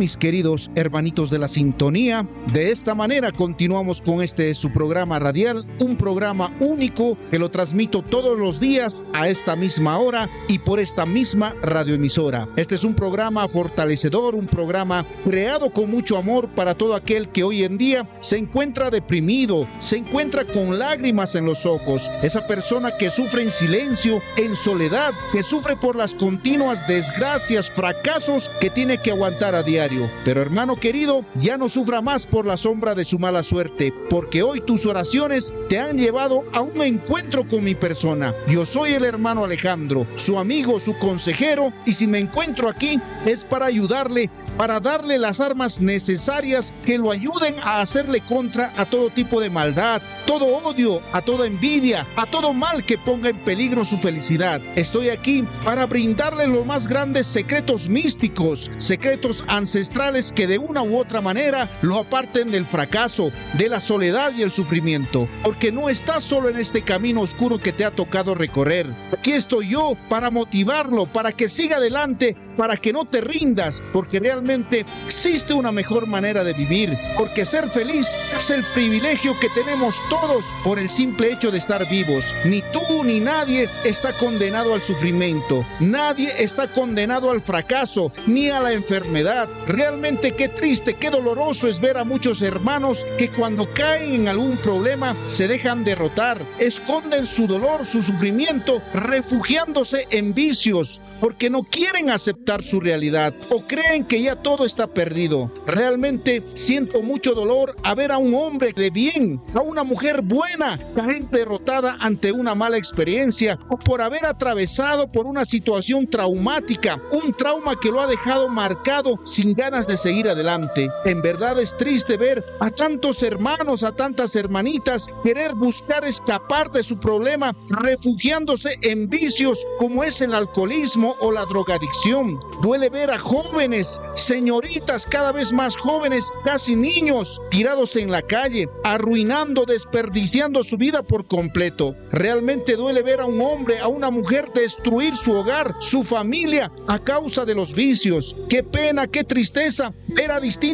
mis queridos hermanitos de la sintonía. De esta manera continuamos con su programa radial, un programa único que lo transmito todos los días a esta misma hora y por esta misma radioemisora. Este es un programa fortalecedor, un programa creado con mucho amor para todo aquel que hoy en día se encuentra deprimido, se encuentra con lágrimas en los ojos, esa persona que sufre en silencio, en soledad, que sufre por las continuas desgracias, fracasos que tiene que aguantar a diario. Pero hermano querido, ya no sufra más por la sombra de su mala suerte, porque hoy tus oraciones te han llevado a un encuentro con mi persona. Yo soy el hermano Alejandro, su amigo, su consejero, y si me encuentro aquí es para ayudarle, para darle las armas necesarias que lo ayuden a hacerle contra a todo tipo de maldad, todo odio, a toda envidia, a todo mal que ponga en peligro su felicidad. Estoy aquí para brindarle los más grandes secretos místicos, secretos ancestrales que de una u otra manera lo aparten del fracaso, de la soledad y el sufrimiento, porque no estás solo en este camino oscuro que te ha tocado recorrer. Aquí estoy yo para motivarlo, para que siga adelante, para que no te rindas, porque realmente existe una mejor manera de vivir, porque ser feliz es el privilegio que tenemos todos por el simple hecho de estar vivos. Ni tú ni nadie está condenado al sufrimiento, nadie está condenado al fracaso ni a la enfermedad. Realmente qué triste, qué doloroso es ver a muchos hermanos que cuando caen en algún problema se dejan derrotar, esconden su dolor, su sufrimiento, refugiándose en vicios, porque no quieren aceptar su realidad o creen que ya todo está perdido. Realmente siento mucho dolor a ver a un hombre de bien, a una mujer buena, caer derrotada ante una mala experiencia o por haber atravesado por una situación traumática, un trauma que lo ha dejado marcado sin ganas de seguir adelante. En verdad es triste ver a tantos hermanos, a tantas hermanitas querer buscar escapar de su problema refugiándose en vicios como es el alcoholismo o la drogadicción. Duele ver a jóvenes, señoritas cada vez más jóvenes, casi niños, tirados en la calle, arruinando, desperdiciando su vida por completo. Realmente duele ver a un hombre, a una mujer destruir su hogar, su familia, a causa de los vicios. Qué pena, qué tristeza ver a distintos